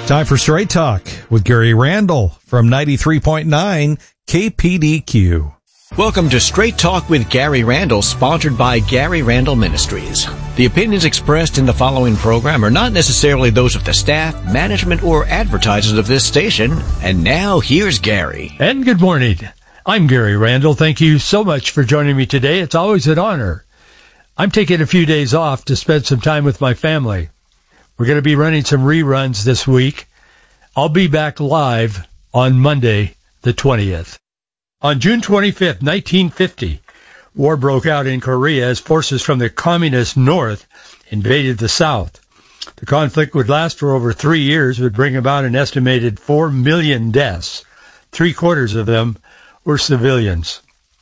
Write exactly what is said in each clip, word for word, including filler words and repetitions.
Time for Straight Talk with Gary Randall from ninety-three point nine K P D Q. Welcome to Straight Talk with Gary Randall, sponsored by Gary Randall Ministries. The opinions expressed in the following program are not necessarily those of the staff, management, or advertisers of this station. And now, here's Gary. And good morning. I'm Gary Randall. Thank you so much for joining me today. It's always an honor. I'm taking a few days off to spend some time with my family. We're going to be running some reruns this week. I'll be back live on Monday, the twentieth. On June twenty-fifth, nineteen fifty, war broke out in Korea as forces from the communist north invaded the south. The conflict would last for over three years, would bring about an estimated four million deaths. Three quarters of them were civilians.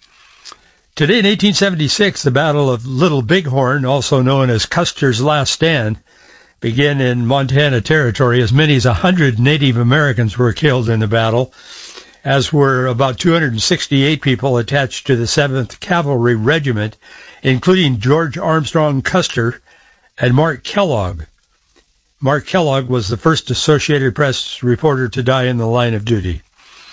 Today in eighteen seventy-six, the Battle of Little Bighorn, also known as Custer's Last Stand, began in Montana Territory. As many as one hundred Native Americans were killed in the battle, as were about two hundred sixty-eight people attached to the seventh Cavalry Regiment, including George Armstrong Custer and Mark Kellogg. Mark Kellogg was the first Associated Press reporter to die in the line of duty.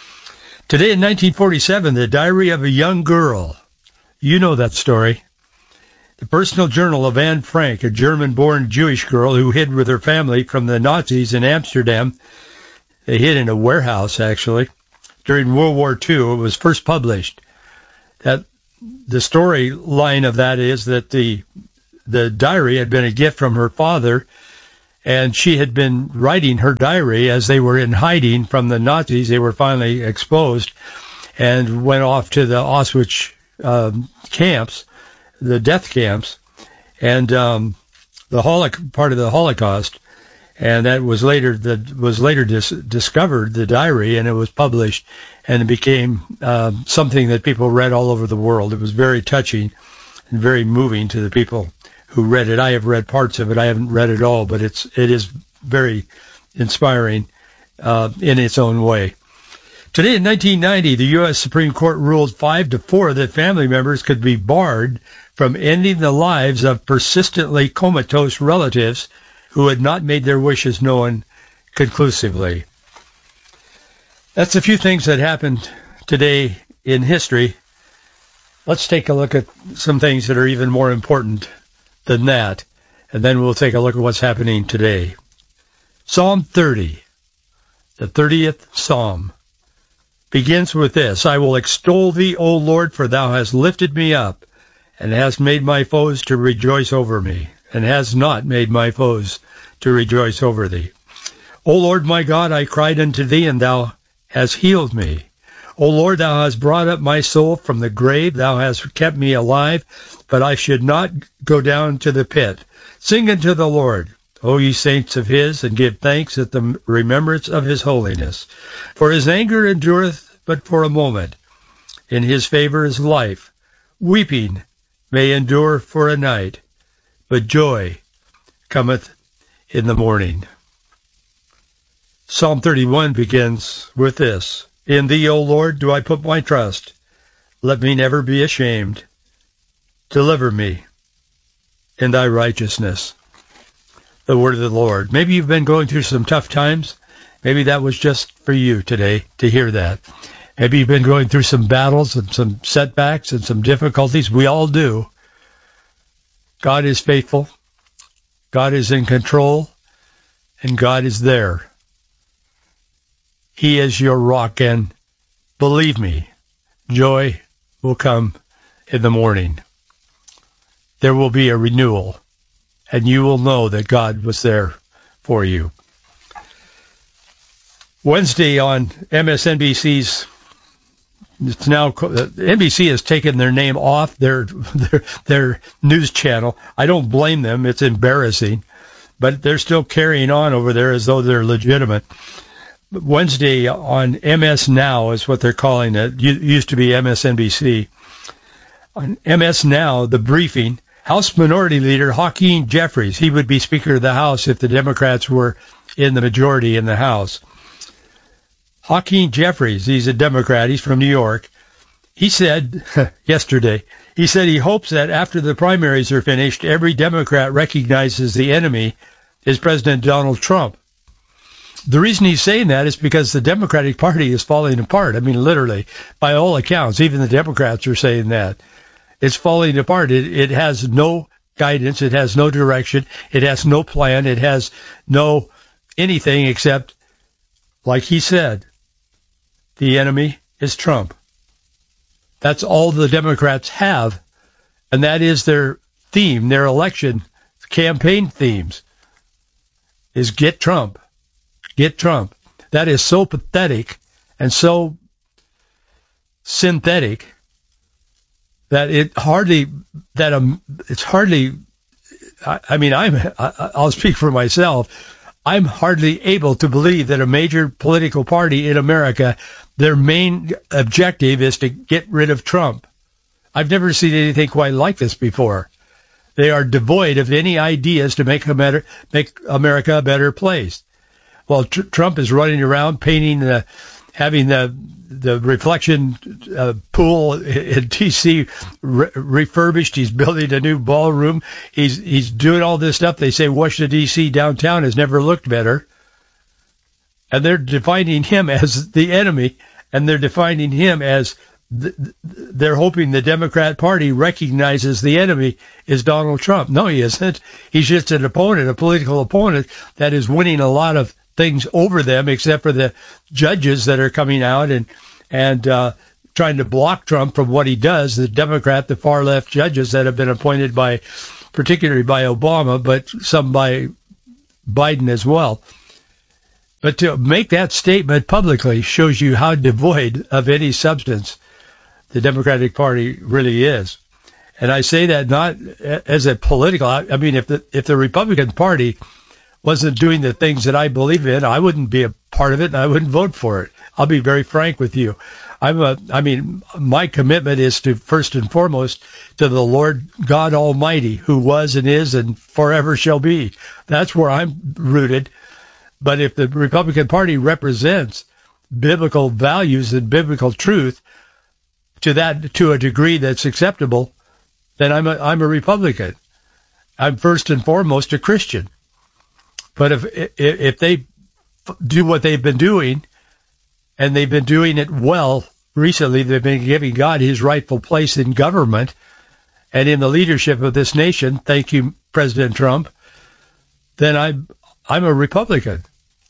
Today in nineteen forty-seven, the Diary of a Young Girl. You know that story. The personal journal of Anne Frank, a German-born Jewish girl who hid with her family from the Nazis in Amsterdam. They hid in a warehouse, actually. During World War Two, it was first published. That the storyline of that is that the the diary had been a gift from her father, and she had been writing her diary as they were in hiding from the Nazis. They were finally exposed and went off to the Auschwitz um, camps, the death camps, and um, the holoc- part of the Holocaust. And that was later that was later dis- discovered, the diary, and it was published, and it became uh, something that people read all over the world. It was very touching and very moving to the people who read it. I have read parts of it. I haven't read it all, but it's it is very inspiring uh, in its own way. Today in nineteen ninety, the U S Supreme Court ruled five to four that family members could be barred from ending the lives of persistently comatose relatives who had not made their wishes known conclusively. That's a few things that happened today in history. Let's take a look at some things that are even more important than that, and then we'll take a look at what's happening today. Psalm thirty, the thirtieth Psalm, begins with this: I will extol thee, O Lord, for thou hast lifted me up, and hast made my foes to rejoice over me, and hast not made my foes to rejoice over thee. O Lord my God, I cried unto thee, and thou hast healed me. O Lord, thou hast brought up my soul from the grave, thou hast kept me alive, but I should not go down to the pit. Sing unto the Lord, O ye saints of his, and give thanks at the remembrance of his holiness. For his anger endureth but for a moment. In his favor is life. Weeping may endure for a night, but joy cometh in the morning. Psalm thirty-one begins with this: In thee, O Lord, do I put my trust. Let me never be ashamed. Deliver me in thy righteousness. The word of the Lord. Maybe you've been going through some tough times. Maybe that was just for you today to hear that. Maybe you've been going through some battles and some setbacks and some difficulties. We all do. God is faithful. God is in control. And God is there. He is your rock, and believe me, joy will come in the morning. There will be a renewal, and you will know that God was there for you. Wednesday on M S N B C's, it's now, N B C has taken their name off their, their, their news channel. I don't blame them. It's embarrassing, but they're still carrying on over there as though they're legitimate. Wednesday on M S Now is what they're calling it. It used to be M S N B C. On M S Now, the briefing, House Minority Leader Hakeem Jeffries, he would be Speaker of the House if the Democrats were in the majority in the House. Hakeem Jeffries, he's a Democrat, he's from New York. He said yesterday, he said he hopes that after the primaries are finished, every Democrat recognizes the enemy is President Donald Trump. the reason he's saying that is because the Democratic Party is falling apart. I mean, literally, by all accounts, even the Democrats are saying that. It's falling apart. It, it has no guidance. It has no direction. It has no plan. It has no anything except, like he said, the enemy is Trump. That's all the Democrats have, and that is their theme, their election campaign themes, is get Trump. Get Trump. That is so pathetic and so synthetic that it hardly, that um, it's hardly, I, I mean, I'm, I, I'll speak for myself. I'm hardly able to believe that a major political party in America, their main objective is to get rid of Trump. I've never seen anything quite like this before. They are devoid of any ideas to make, a better, make America a better place. Well, tr- Trump is running around painting the, having the the reflection uh, pool in D C re- refurbished. He's building a new ballroom. He's he's doing all this stuff. They say Washington D C downtown has never looked better, and they're defining him as the enemy, and they're defining him as th- they're hoping the Democrat Party recognizes the enemy is Donald Trump. No, he isn't. He's just an opponent, a political opponent that is winning a lot of things over them, except for the judges that are coming out and and uh, trying to block Trump from what he does. The Democrat, the far left judges that have been appointed by, particularly by Obama, but some by Biden as well. But to make that statement publicly shows you how devoid of any substance the Democratic Party really is. And I say that not as a political. I mean, if the if the Republican Party wasn't doing the things that I believe in, I wouldn't be a part of it, and I wouldn't vote for it. I'll be very frank with you. I'm a, I mean, my commitment is to, first and foremost, to the Lord God Almighty, who was and is and forever shall be. That's where I'm rooted. But if the Republican Party represents biblical values and biblical truth to that, to a degree that's acceptable, then I'm a, I'm a Republican. I'm first and foremost a Christian. But if if they do what they've been doing, and they've been doing it well recently, they've been giving God his rightful place in government and in the leadership of this nation, thank you, President Trump, then I'm, I'm a Republican.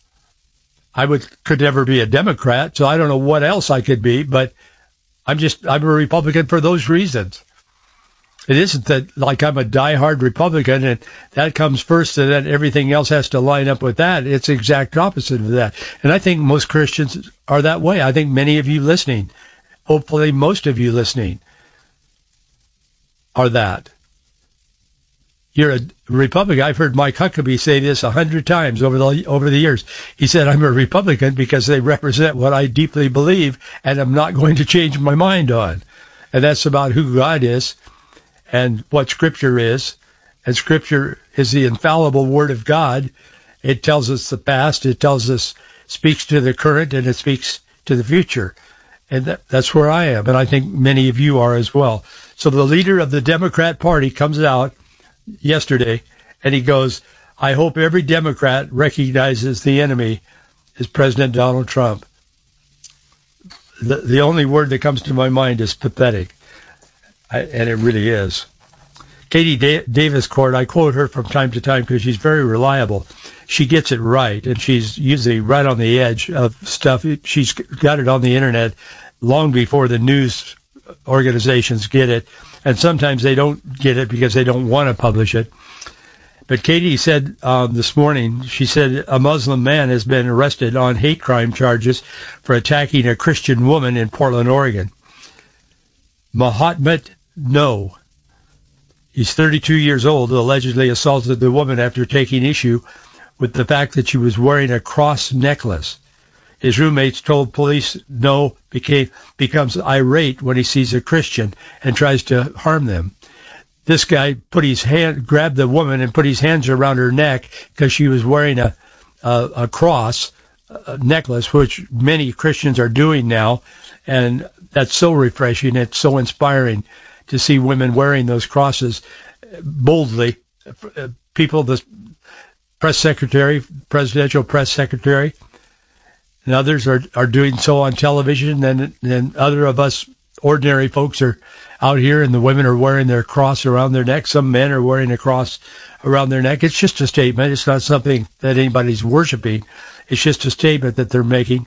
I would could never be a Democrat, so I don't know what else I could be, but I'm just I'm a Republican for those reasons. It isn't that like I'm a diehard Republican and that comes first and then everything else has to line up with that. It's the exact opposite of that. And I think most Christians are that way. I think many of you listening, hopefully most of you listening, are that. You're a Republican. I've heard Mike Huckabee say this a hundred times over the over the years. He said, I'm a Republican because they represent what I deeply believe and I'm not going to change my mind on. And that's about who God is and what Scripture is. And Scripture is the infallible Word of God. It tells us the past, it tells us, speaks to the current, and it speaks to the future. And that, that's where I am, and I think many of you are as well. So the leader of the Democrat Party comes out yesterday, and he goes, I hope every Democrat recognizes the enemy is President Donald Trump. The, the only word that comes to my mind is pathetic. I, and it really is. Katie da- Davis Court, I quote her from time to time because she's very reliable. She gets it right, and she's usually right on the edge of stuff. She's got it on the Internet long before the news organizations get it, and sometimes they don't get it because they don't want to publish it. But Katie said um, this morning, she said a Muslim man has been arrested on hate crime charges for attacking a Christian woman in Portland, Oregon. Mahatmat No. He's thirty-two years old, allegedly assaulted the woman after taking issue with the fact that she was wearing a cross necklace. His roommates told police No became, becomes irate when he sees a Christian and tries to harm them. This guy put his hand, grabbed the woman and put his hands around her neck because she was wearing a, a, a cross a necklace, which many Christians are doing now. And that's so refreshing. It's so inspiring to see women wearing those crosses boldly. People, the press secretary, presidential press secretary, and others are, are doing so on television, and then other of us ordinary folks are out here, and the women are wearing their cross around their neck. Some men are wearing a cross around their neck. It's just a statement. It's not something that anybody's worshiping. It's just a statement that they're making,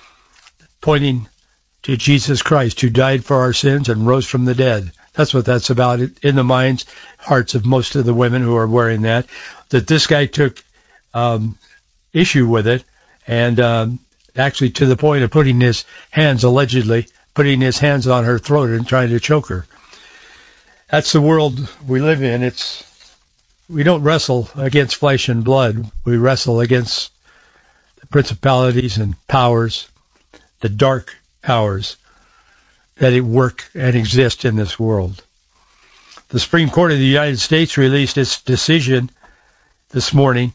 pointing to Jesus Christ, who died for our sins and rose from the dead. That's what that's about in the minds, hearts of most of the women who are wearing that. That this guy took um, issue with it, and um, actually to the point of putting his hands, allegedly, putting his hands on her throat and trying to choke her. That's the world we live in. It's we don't wrestle against flesh and blood. We wrestle against the principalities and powers, the dark powers that work and exist in this world. The Supreme Court of the United States released its decision this morning,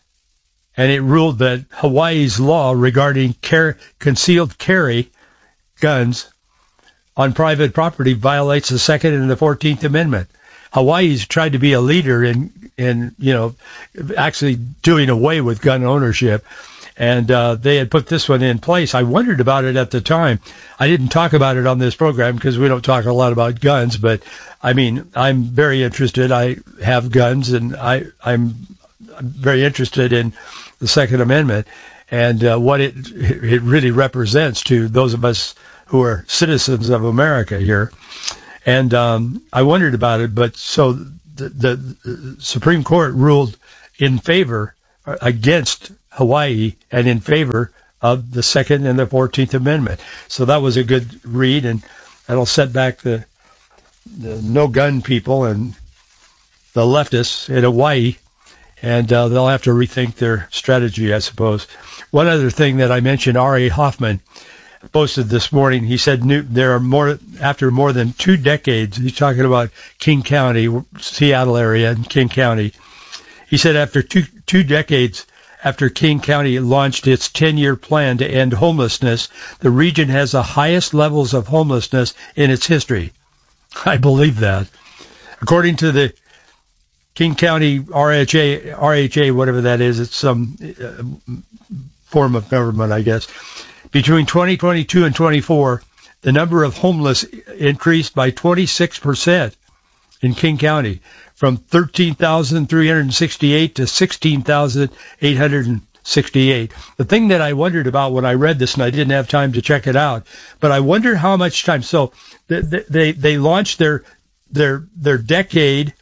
and it ruled that Hawaii's law regarding car- concealed carry guns on private property violates the Second and the Fourteenth Amendment. Hawaii's tried to be a leader in, in you know, actually doing away with gun ownership, and uh, they had put this one in place. I wondered about it at the time. I didn't talk about it on this program because we don't talk a lot about guns, but I mean, I'm very interested. I have guns, and I, I'm very interested in the Second Amendment and uh, what it it really represents to those of us who are citizens of America here. And um, I wondered about it, but so the, the Supreme Court ruled in favor, against Hawaii, and in favor of the Second and the Fourteenth Amendment. So that was a good read, and that'll set back the, the no-gun people and the leftists in Hawaii, and uh, they'll have to rethink their strategy, I suppose. One other thing that I mentioned, R A Hoffman posted this morning. He said new, there are more, after more than two decades, he's talking about King County, Seattle area and King County. He said after two, two decades after King County launched its ten-year plan to end homelessness, the region has the highest levels of homelessness in its history. I believe that. According to the King County R H A, R H A, whatever that is, it's some uh, form of government, I guess. Between twenty twenty-two and twenty-four, the number of homeless increased by twenty-six percent in King County, from thirteen thousand three hundred sixty-eight to sixteen thousand eight hundred sixty-eight. The thing that I wondered about when I read this, and I didn't have time to check it out, but I wonder how much time. So they they, they launched their their their decade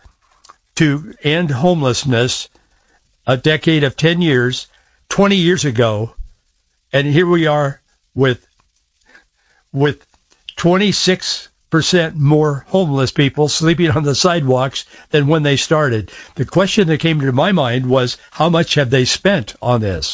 to end homelessness, a decade of ten years, twenty years ago, and here we are with with twenty-six percent more homeless people sleeping on the sidewalks than when they started. The question that came to my mind was, how much have they spent on this?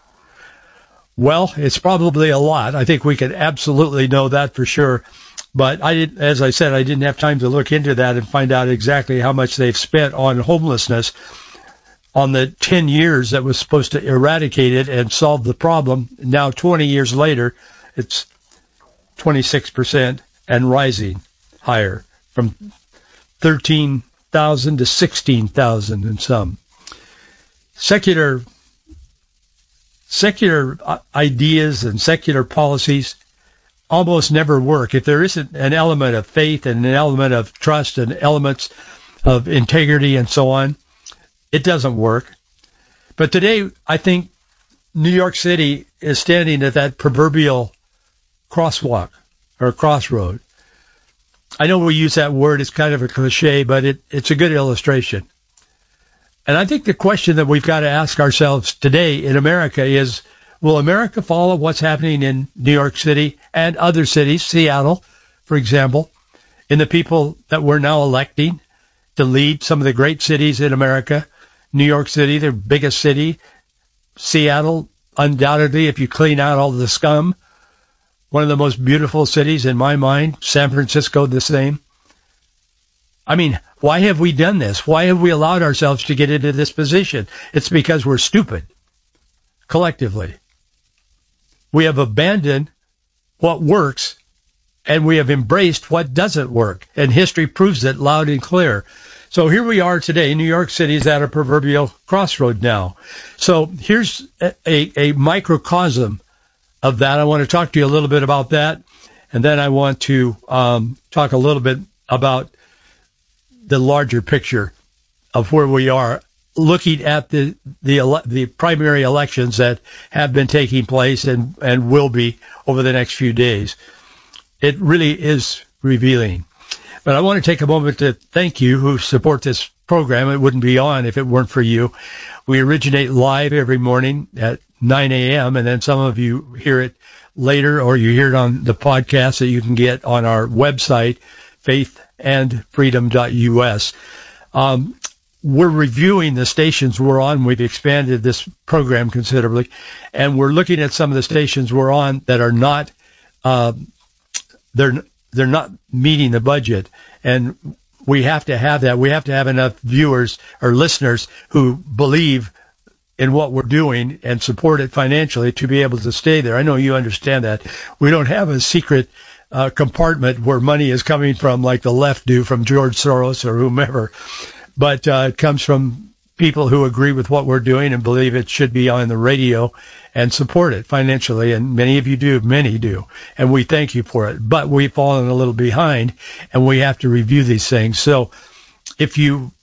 Well, it's probably a lot. I think we can absolutely know that for sure. But I didn't, as I said, I didn't have time to look into that and find out exactly how much they've spent on homelessness on the ten years that was supposed to eradicate it and solve the problem. Now, twenty years later, it's twenty-six percent and rising higher, from thirteen thousand to sixteen thousand in some. Secular, secular ideas and secular policies almost never work. If there isn't an element of faith and an element of trust and elements of integrity and so on, it doesn't work. But today, I think New York City is standing at that proverbial crosswalk or crossroad. I know we use that word, it's kind of a cliche, but it, it's a good illustration. And I think the question that we've got to ask ourselves today in America is, will America follow what's happening in New York City and other cities, Seattle, for example, in the people that we're now electing to lead some of the great cities in America? New York City, the biggest city. Seattle, undoubtedly, if you clean out all the scum, one of the most beautiful cities in my mind. San Francisco, the same. I mean, why have we done this? Why have we allowed ourselves to get into this position? It's because we're stupid, collectively. We have abandoned what works, and we have embraced what doesn't work. And history proves it loud and clear. So here we are today. New York City is at a proverbial crossroad now. So here's a, a, a microcosm of that. I want to talk to you a little bit about that. And then I want to um, talk a little bit about the larger picture of where we are, looking at the the, ele- the primary elections that have been taking place and, and will be over the next few days. It really is revealing. But I want to take a moment to thank you who support this program. It wouldn't be on if it weren't for you. We originate live every morning at nine a.m., and then some of you hear it later, or you hear it on the podcast that you can get on our website, faith and freedom dot u s. Um, we're reviewing the stations we're on. We've expanded this program considerably, and we're looking at some of the stations we're on that are not, uh, they're they're not meeting the budget, and we have to have that. We have to have enough viewers or listeners who believe in what we're doing and support it financially to be able to stay there. I know you understand that. We don't have a secret uh, compartment where money is coming from like the left do, from George Soros or whomever, but uh, it comes from people who agree with what we're doing and believe it should be on the radio and support it financially, and many of you do, many do, and we thank you for it. But we've fallen a little behind, and we have to review these things. So if you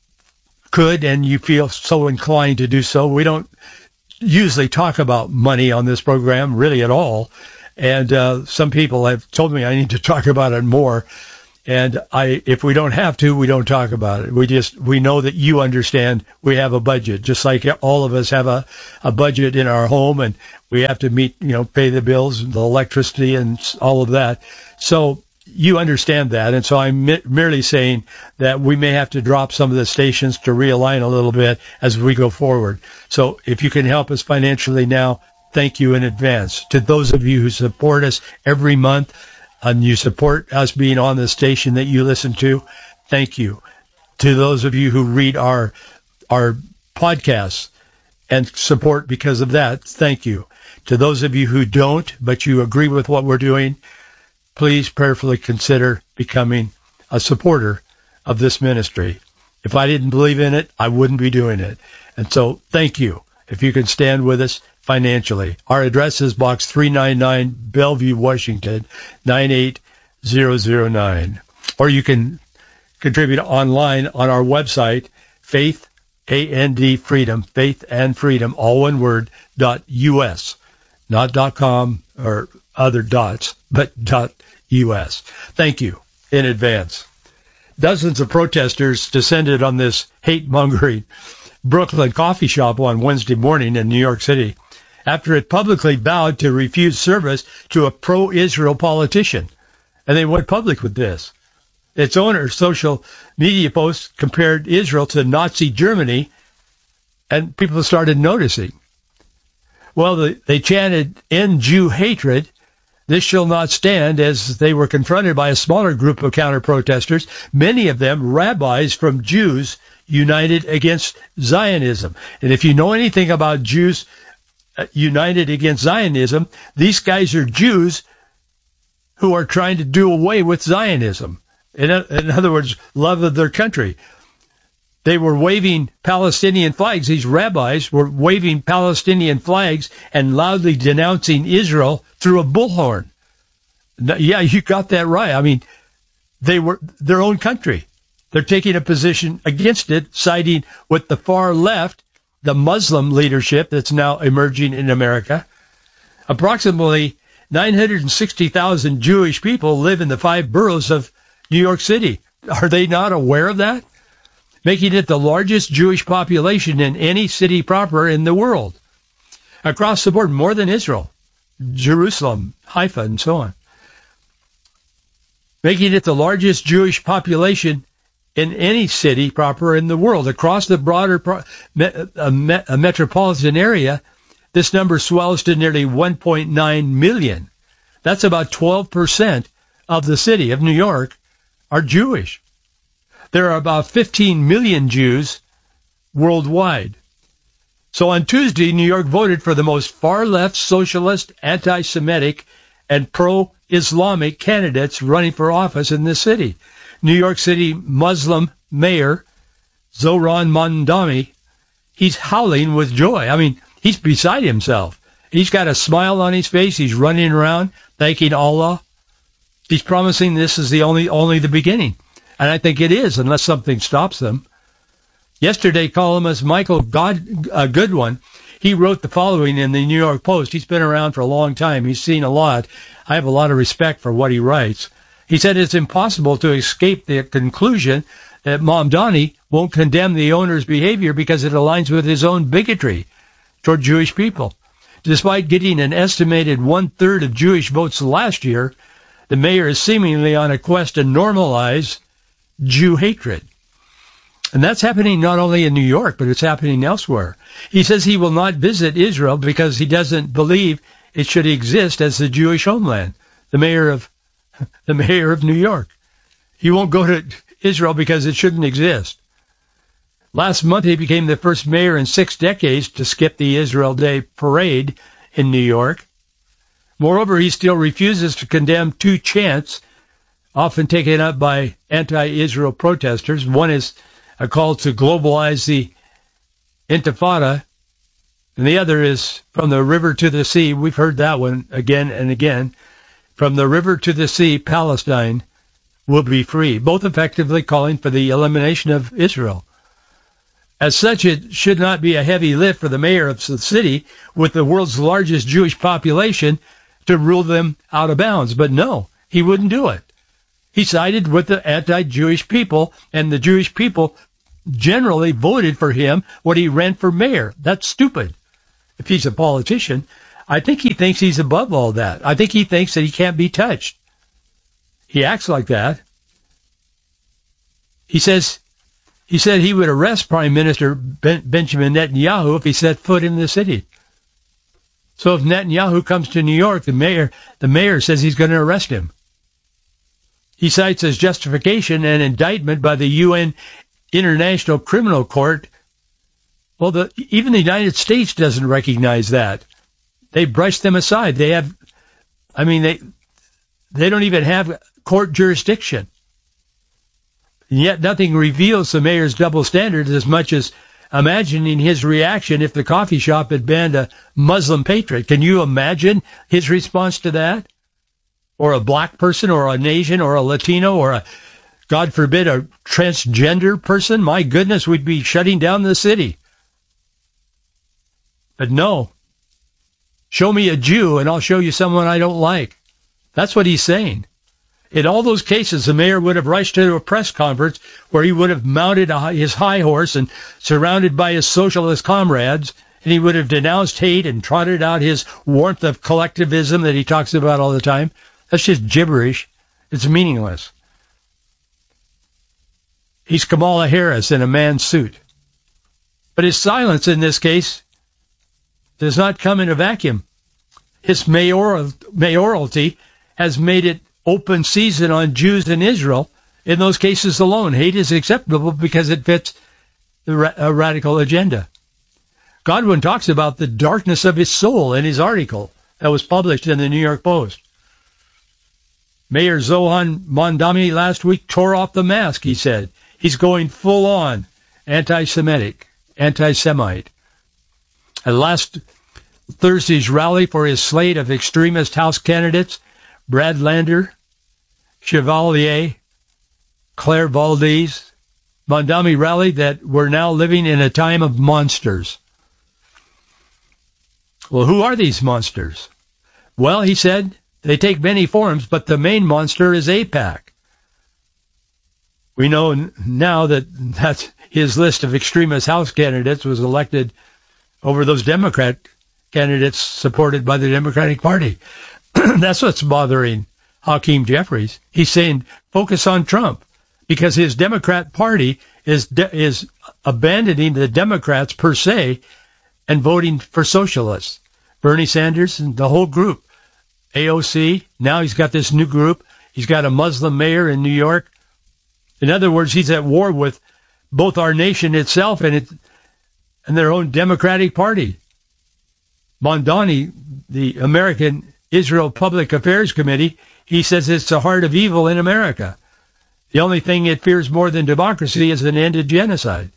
could and you feel so inclined to do so, we don't usually talk about money on this program really at all, and uh, some people have told me I need to talk about it more. And I, if we don't have to, we don't talk about it. We just, we know that you understand we have a budget, just like all of us have a, a budget in our home, and we have to meet, you know, pay the bills, the electricity and all of that. So you understand that. And so I'm mi- merely saying that we may have to drop some of the stations to realign a little bit as we go forward. So if you can help us financially now, thank you in advance. To those of you who support us every month, and you support us being on the station that you listen to, thank you. To those of you who read our our podcasts and support because of that, thank you. To those of you who don't, but you agree with what we're doing, please prayerfully consider becoming a supporter of this ministry. If I didn't believe in it, I wouldn't be doing it. And so thank you. If you can stand with us financially. Our address is Box three ninety-nine, Bellevue, Washington, nine eight zero zero nine. Or you can contribute online on our website, Faith, A N D, Freedom, Faith and Freedom, all one word, dot U S. Not dot com or other dots, but dot U S. Thank you in advance. Dozens of protesters descended on this hate-mongering Brooklyn coffee shop on Wednesday morning in New York City after it publicly vowed to refuse service to a pro-Israel politician. And they went public with this. Its owner's social media posts compared Israel to Nazi Germany, and people started noticing. Well, they, they chanted, "End Jew hatred. This shall not stand," as they were confronted by a smaller group of counter-protesters, many of them rabbis from Jews united against Zionism. And if you know anything about Jews united against Zionism, these guys are Jews who are trying to do away with Zionism. In, in other words, love of their country. They were waving Palestinian flags. These rabbis were waving Palestinian flags and loudly denouncing Israel through a bullhorn. Yeah, you got that right. I mean, they were their own country. They're taking a position against it, siding with the far left, the Muslim leadership that's now emerging in America. Approximately nine hundred sixty thousand Jewish people live in the five boroughs of New York City. Are they not aware of that? Making it the largest Jewish population in any city proper in the world. Across the board, more than Israel, Jerusalem, Haifa, and so on. Making it the largest Jewish population in any city proper in the world. Across the broader pro- me- uh, me- uh, metropolitan area, this number swells to nearly one point nine million. That's about twelve percent of the city of New York are Jewish. There are about fifteen million Jews worldwide. So on Tuesday, New York voted for the most far-left, socialist, anti-Semitic, and pro-Islamic candidates running for office in the city. New York City Muslim mayor, Zoran Mondani, he's howling with joy. I mean, he's beside himself. He's got a smile on his face. He's running around thanking Allah. He's promising this is the only only the beginning. And I think it is, unless something stops them. Yesterday, columnist Michael God, uh, Goodwin, he wrote the following in the New York Post. He's been around for a long time. He's seen a lot. I have a lot of respect for what he writes. He said it's impossible to escape the conclusion that Mamdani won't condemn the owner's behavior because it aligns with his own bigotry toward Jewish people. Despite getting an estimated one-third of Jewish votes last year, the mayor is seemingly on a quest to normalize Jew hatred. And that's happening not only in New York, but it's happening elsewhere. He says he will not visit Israel because he doesn't believe it should exist as the Jewish homeland. The mayor of the mayor of New York. He won't go to Israel because it shouldn't exist. Last month, he became the first mayor in six decades to skip the Israel Day parade in New York. Moreover, he still refuses to condemn two chants often taken up by anti-Israel protesters. One is a call to globalize the Intifada, and the other is from the river to the sea. We've heard that one again and again. From the river to the sea, Palestine will be free, both effectively calling for the elimination of Israel. As such, it should not be a heavy lift for the mayor of the city with the world's largest Jewish population to rule them out of bounds. But no, he wouldn't do it. He sided with the anti-Jewish people, and the Jewish people generally voted for him when he ran for mayor. That's stupid. If he's a politician, I think he thinks he's above all that. I think he thinks that he can't be touched. He acts like that. He says he said he would arrest Prime Minister ben- Benjamin Netanyahu if he set foot in the city. So if Netanyahu comes to New York, the mayor the mayor says he's going to arrest him. He cites as justification an indictment by the U N International Criminal Court. Well, the, even the United States doesn't recognize that. They brush them aside. They have, I mean, they they don't even have court jurisdiction. And yet nothing reveals the mayor's double standards as much as imagining his reaction if the coffee shop had banned a Muslim patriot. Can you imagine his response to that? Or a black person, or an Asian, or a Latino, or a, God forbid, a transgender person? My goodness, we'd be shutting down the city. But no. Show me a Jew and I'll show you someone I don't like. That's what he's saying. In all those cases, the mayor would have rushed to a press conference where he would have mounted a, his high horse and surrounded by his socialist comrades, and he would have denounced hate and trotted out his warmth of collectivism that he talks about all the time. That's just gibberish. It's meaningless. He's Kamala Harris in a man's suit. But his silence in this case does not come in a vacuum. His mayoral, mayoralty has made it open season on Jews in Israel. In those cases alone, hate is acceptable because it fits the ra- a radical agenda. Godwin talks about the darkness of his soul in his article that was published in the New York Post. Mayor Zohan Mondani last week tore off the mask, he said. He's going full on anti-Semitic, anti-Semite. At last Thursday's rally for his slate of extremist House candidates, Brad Lander, Chevalier, Claire Valdez, Mondani rallied that we're now living in a time of monsters. Well, who are these monsters? Well, he said, they take many forms, but the main monster is AIPAC. We know now that that's his list of extremist House candidates was elected over those Democrat candidates supported by the Democratic Party. That's what's bothering Hakeem Jeffries. He's saying focus on Trump because his Democrat Party is de- is abandoning the Democrats per se and voting for socialists. Bernie Sanders and the whole group. A O C, now he's got this new group. He's got a Muslim mayor in New York. In other words, he's at war with both our nation itself and it, and their own Democratic Party. Mondani, the American Israel Public Affairs Committee, he says it's the heart of evil in America. The only thing it fears more than democracy is an end to genocide.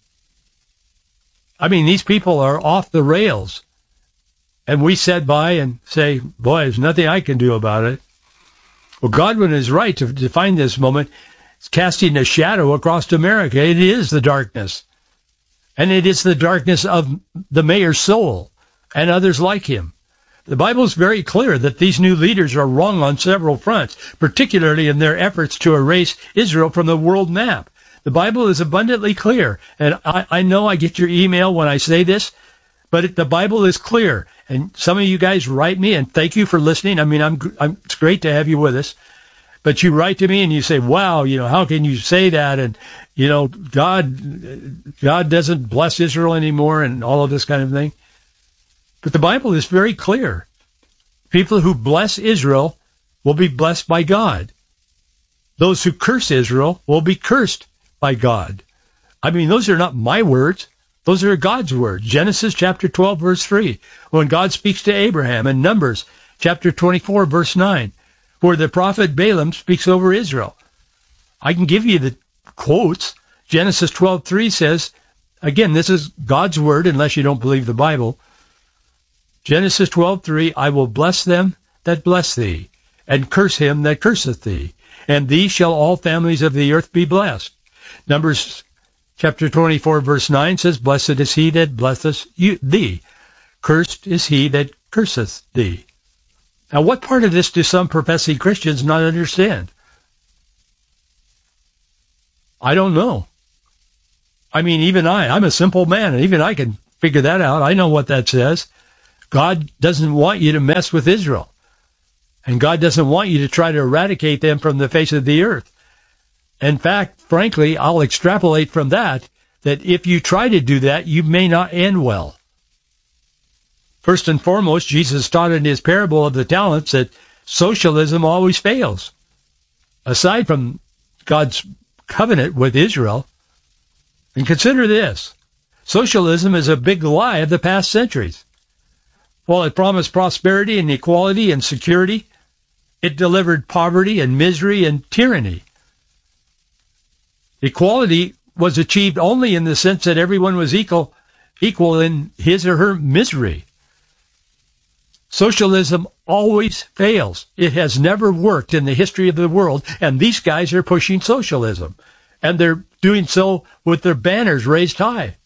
I mean, these people are off the rails. And we sit by and say, boy, there's nothing I can do about it. Well, Godwin is right to define this moment. It's casting a shadow across America. It is the darkness. And it is the darkness of the mayor's soul and others like him. The Bible is very clear that these new leaders are wrong on several fronts, particularly in their efforts to erase Israel from the world map. The Bible is abundantly clear, and I, I know I get your email when I say this, but it, the Bible is clear. And some of you guys write me, and thank you for listening. I mean, I'm, I'm, it's great to have you with us. But you write to me and you say, wow, you know, how can you say that? And, you know, God, God doesn't bless Israel anymore and all of this kind of thing. But the Bible is very clear. People who bless Israel will be blessed by God. Those who curse Israel will be cursed by God. I mean, those are not my words. Those are God's words. Genesis chapter twelve, verse three, when God speaks to Abraham, and Numbers chapter twenty-four, verse nine, where the prophet Balaam speaks over Israel. I can give you the quotes. Genesis twelve three says, again, this is God's word unless you don't believe the Bible. Genesis twelve three, I will bless them that bless thee, and curse him that curseth thee, and thee shall all families of the earth be blessed. Numbers chapter twenty-four, verse nine says, blessed is he that blesseth you, thee. Cursed is he that curseth thee. Now, what part of this do some professing Christians not understand? I don't know. I mean, even I, I'm a simple man, and even I can figure that out. I know what that says. God doesn't want you to mess with Israel. And God doesn't want you to try to eradicate them from the face of the earth. In fact, frankly, I'll extrapolate from that, that if you try to do that, you may not end well. First and foremost, Jesus taught in his parable of the talents that socialism always fails. Aside from God's covenant with Israel, and consider this, socialism is a big lie of the past centuries. While it promised prosperity and equality and security, it delivered poverty and misery and tyranny. Equality was achieved only in the sense that everyone was equal, equal in his or her misery. Socialism always fails. It has never worked in the history of the world, and these guys are pushing socialism. And they're doing so with their banners raised high.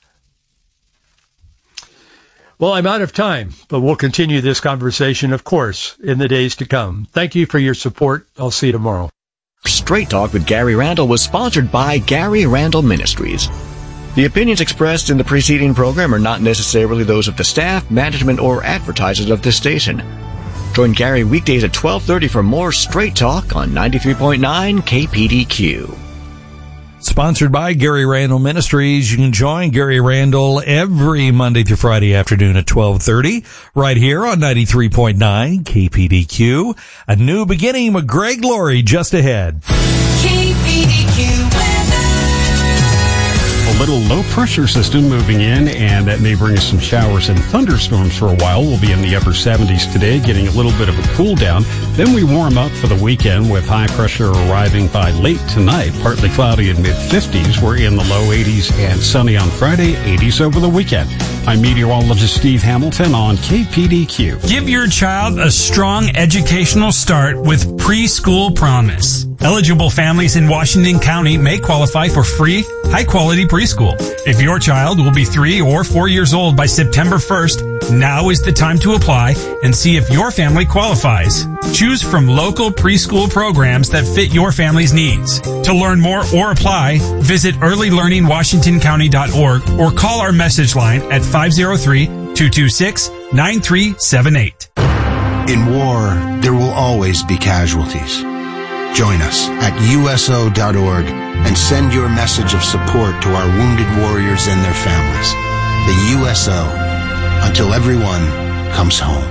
Well, I'm out of time, but we'll continue this conversation, of course, in the days to come. Thank you for your support. I'll see you tomorrow. Straight Talk with Gary Randall was sponsored by Gary Randall Ministries. The opinions expressed in the preceding program are not necessarily those of the staff, management, or advertisers of this station. Join Gary weekdays at twelve thirty for more Straight Talk on ninety-three point nine K P D Q. Sponsored by Gary Randall Ministries. You can join Gary Randall every Monday through Friday afternoon at twelve thirty, right here on ninety-three point nine K P D Q. A new beginning with Greg Laurie just ahead. K P D Q weather. A little low-pressure system moving in, and that may bring us some showers and thunderstorms for a while. We'll be in the upper seventies today, getting a little bit of a cool down. Then we warm up for the weekend with high pressure arriving by late tonight. Partly cloudy in mid-fifties. We're in the low eighties and sunny on Friday, eighties over the weekend. I'm meteorologist Steve Hamilton on K P D Q. Give your child a strong educational start with Preschool Promise. Eligible families in Washington County may qualify for free, high-quality preschool. If your child will be three or four years old by September first, now is the time to apply and see if your family qualifies. Choose from local preschool programs that fit your family's needs. To learn more or apply, visit early learning washington county dot org or call our message line at five oh three, two two six, nine three seven eight. In war, there will always be casualties. Join us at U S O dot org and send your message of support to our wounded warriors and their families. The U S O, until everyone comes home.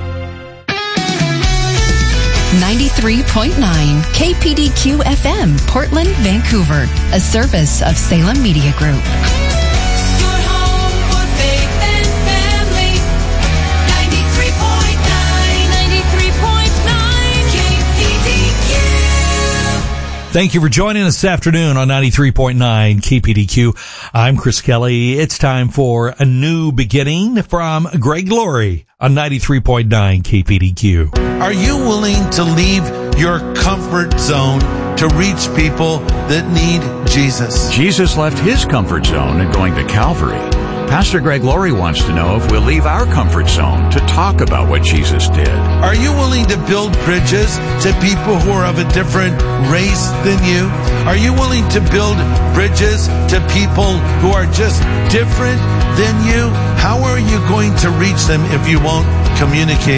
ninety-three point nine K P D Q F M, Portland, Vancouver, a service of Salem Media Group. Your home for faith and family. ninety-three point nine, ninety-three point nine K P D Q. Thank you for joining us this afternoon on ninety-three point nine K P D Q. I'm Chris Kelly. It's time for a new beginning from Greg Laurie on ninety-three point nine K P D Q. Are you willing to leave your comfort zone to reach people that need Jesus? Jesus left his comfort zone and going to Calvary. Pastor Greg Laurie wants to know if we'll leave our comfort zone to talk about what Jesus did. Are you willing to build bridges to people who are of a different race than you? Are you willing to build bridges to people who are just different than you? How are you going to reach them if you won't communicate